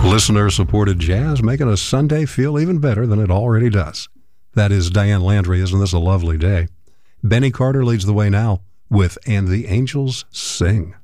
Listener-supported jazz making a Sunday feel even better than it already does. That is Diane Landry. Isn't this a lovely day? Benny Carter leads the way now with And the Angels Sing.